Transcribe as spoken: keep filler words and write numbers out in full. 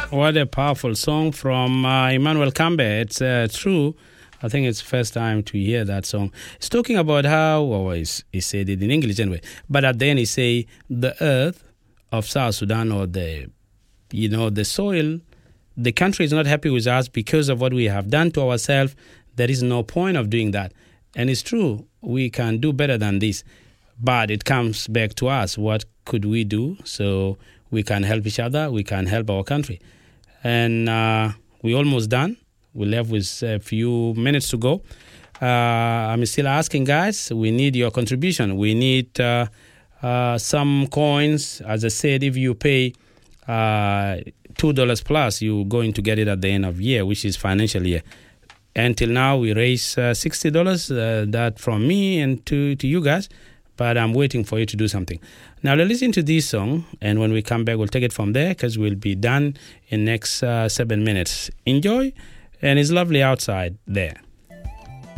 What a powerful song from uh, Emmanuel Cambe. It's uh, true. I think it's the first time to hear that song. It's talking about how, well, he said it in English anyway, but at the end he say the earth of South Sudan, or the, you know, the soil, the country is not happy with us because of what we have done to ourselves. There is no point of doing that. And it's true, we can do better than this. But it comes back to us. What could we do so we can help each other, we can help our country? And uh, we're almost done. We're left with a few minutes to go. Uh, I'm still asking, guys, we need your contribution. We need uh, uh, some coins. As I said, if you pay uh, two dollars plus, you're going to get it at the end of the year, which is financial year. Until now, we raised uh, sixty dollars, uh, that from me and to, to you guys. But I'm waiting for you to do something. Now, let's listen to this song, and when we come back, we'll take it from there, because we'll be done in next uh, seven minutes. Enjoy, and it's lovely outside there.